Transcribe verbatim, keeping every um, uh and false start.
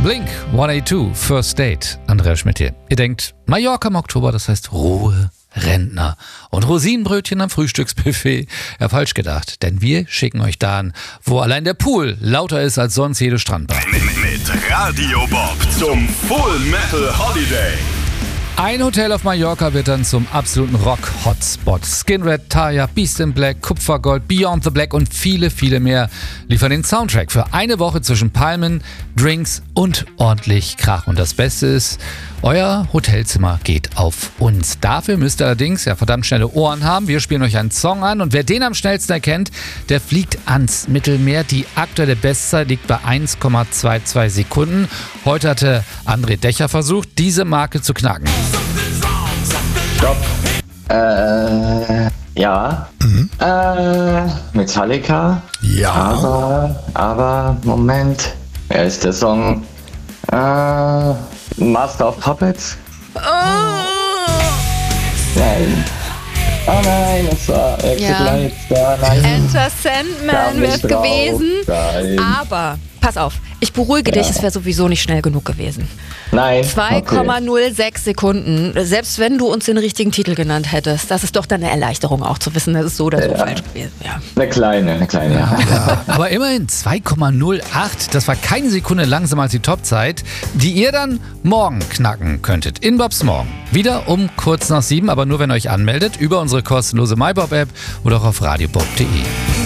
Blink hundertzweiundachtzig, First Date, Andreas Schmidt hier. Ihr denkt, Mallorca im Oktober, das heißt Ruhe, Rentner und Rosinenbrötchen am Frühstücksbuffet. Ja, falsch gedacht, denn wir schicken euch dahin, wo allein der Pool lauter ist als sonst jede Strandbar. Mit, mit Radio Bob zum Full Metal Holiday. Ein Hotel auf Mallorca wird dann zum absoluten Rock-Hotspot. Skin Red, Taya, Beast in Black, Kupfergold, Beyond the Black und viele, viele mehr liefern den Soundtrack für eine Woche zwischen Palmen, Drinks und ordentlich Krach. Und das Beste ist, euer Hotelzimmer geht auf uns. Dafür müsst ihr allerdings ja verdammt schnelle Ohren haben. Wir spielen euch einen Song an und wer den am schnellsten erkennt, der fliegt ans Mittelmeer. Die aktuelle Bestzeit liegt bei eins Komma zweiundzwanzig Sekunden. Heute hatte André Decher versucht, diese Marke zu knacken. Stopp. Äh, ja. Mhm. Äh, Metallica. Ja. Aber, aber, Moment. Wer ist der Song? Äh, Master of Puppets? Oh. Nein. Oh nein, das war Exit Ja. Lights. Ja, nein. Enter Sandman wäre es nicht drauf. gewesen. Nein. Aber, pass auf, ich beruhige dich, Ja. es wäre sowieso nicht schnell genug gewesen. Nein. zwei Komma null sechs Sekunden, selbst wenn du uns den richtigen Titel genannt hättest, das ist doch dann eine Erleichterung auch zu wissen, das ist so oder so Ja. falsch gewesen. Ja. Eine kleine, eine kleine, ja. Aber immerhin zwei Komma null acht, das war keine Sekunde langsamer als die Topzeit, die ihr dann morgen knacken könntet. In Bobs Morgen. Wieder um kurz nach sieben, aber nur wenn ihr euch anmeldet über unsere kostenlose MyBob-App oder auch auf radiobob punkt de.